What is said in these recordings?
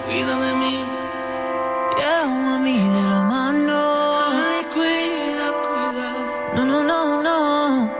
cuida de mí. Lleva a mí de la mano. Ay, cuida, cuida. No.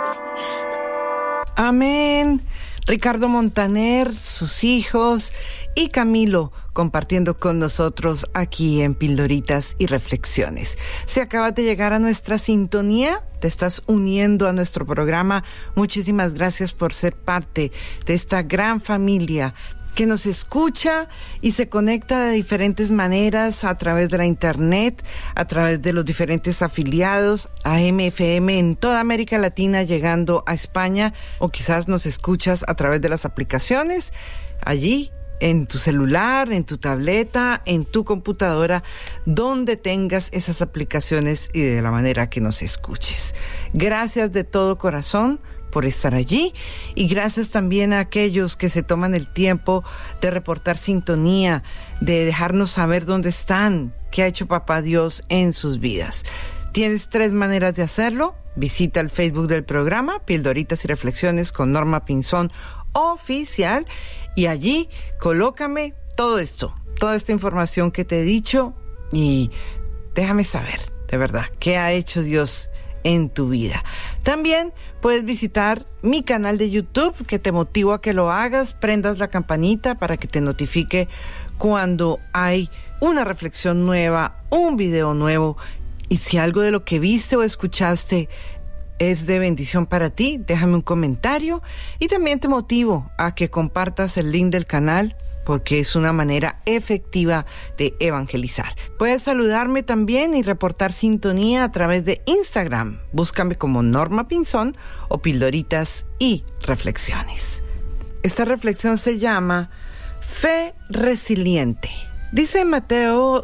Amén. Ricardo Montaner, sus hijos y Camilo compartiendo con nosotros aquí en Pildoritas y Reflexiones. Si acabas de llegar a nuestra sintonía, te estás uniendo a nuestro programa, muchísimas gracias por ser parte de esta gran familia que nos escucha y se conecta de diferentes maneras a través de la internet, a través de los diferentes afiliados a MFM en toda América Latina, llegando a España, o quizás nos escuchas a través de las aplicaciones allí en tu celular, en tu tableta, en tu computadora, donde tengas esas aplicaciones y de la manera que nos escuches. Gracias de todo corazón por estar allí, y gracias también a aquellos que se toman el tiempo de reportar sintonía, de dejarnos saber dónde están, qué ha hecho Papá Dios en sus vidas. Tienes 3 maneras de hacerlo. Visita el Facebook del programa, Pildoritas y Reflexiones con Norma Pinzón Oficial, y allí colócame todo esto, toda esta información que te he dicho, y déjame saber, de verdad, qué ha hecho Dios en tu vida. También puedes visitar mi canal de YouTube, que te motivo a que lo hagas, prendas la campanita para que te notifique cuando hay una reflexión nueva, un video nuevo, y si algo de lo que viste o escuchaste es de bendición para ti, déjame un comentario, y también te motivo a que compartas el link del canal, porque es una manera efectiva de evangelizar. Puedes saludarme también y reportar sintonía a través de Instagram. Búscame como Norma Pinzón o Pildoritas y Reflexiones. Esta reflexión se llama Fe Resiliente. Dice en Mateo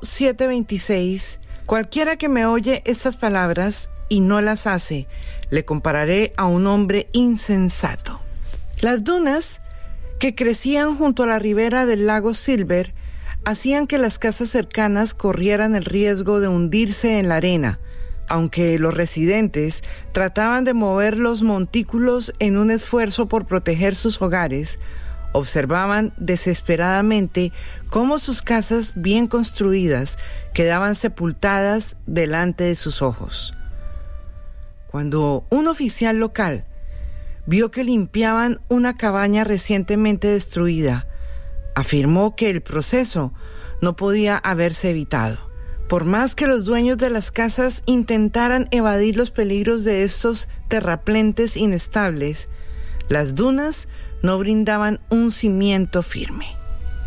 7:26, cualquiera que me oye estas palabras y no las hace, le compararé a un hombre insensato. Las dunas que crecían junto a la ribera del lago Silver hacían que las casas cercanas corrieran el riesgo de hundirse en la arena, aunque los residentes trataban de mover los montículos en un esfuerzo por proteger sus hogares. Observaban desesperadamente cómo sus casas bien construidas quedaban sepultadas delante de sus ojos. Cuando un oficial local vio que limpiaban una cabaña recientemente destruida, afirmó que el proceso no podía haberse evitado. Por más que los dueños de las casas intentaran evadir los peligros de estos terraplentes inestables, las dunas no brindaban un cimiento firme.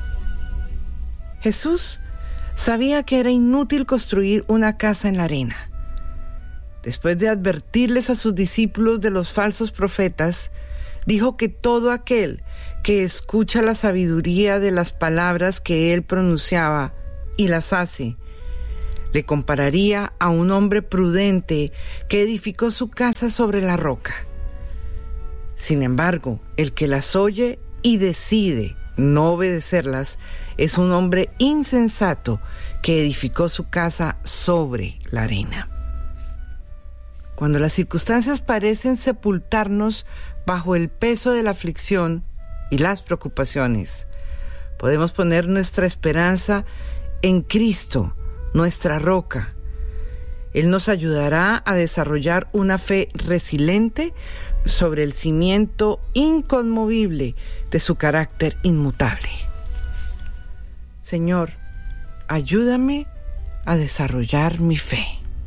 Jesús sabía que era inútil construir una casa en la arena. Después de advertirles a sus discípulos de los falsos profetas, dijo que todo aquel que escucha la sabiduría de las palabras que él pronunciaba y las hace, le compararía a un hombre prudente que edificó su casa sobre la roca. Sin embargo, el que las oye y decide no obedecerlas es un hombre insensato que edificó su casa sobre la arena. Cuando las circunstancias parecen sepultarnos bajo el peso de la aflicción y las preocupaciones, podemos poner nuestra esperanza en Cristo, nuestra roca. Él nos ayudará a desarrollar una fe resiliente sobre el cimiento inconmovible de su carácter inmutable. Señor, ayúdame a desarrollar mi fe.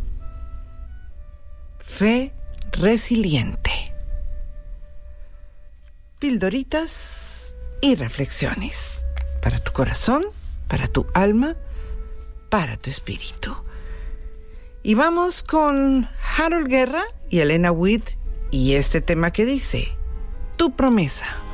Fe resiliente. Pildoritas y reflexiones para tu corazón, para tu alma, para tu espíritu. Y vamos con Harold Guerra y Elena Witt y este tema que dice: Tu promesa.